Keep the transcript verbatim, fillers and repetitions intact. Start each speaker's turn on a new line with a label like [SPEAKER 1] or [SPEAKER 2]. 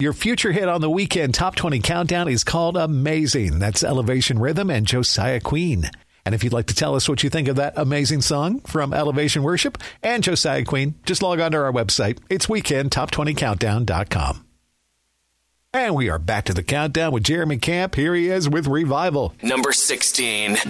[SPEAKER 1] Your future hit on the Weekend Top twenty Countdown is called Amazing. That's Elevation Rhythm and Josiah Queen. And if you'd like to tell us what you think of that amazing song from Elevation Worship and Josiah Queen, just log on to our website. It's weekend top twenty countdown dot com. And we are back to the countdown with Jeremy Camp. Here he is with Revival.
[SPEAKER 2] Number sixteen.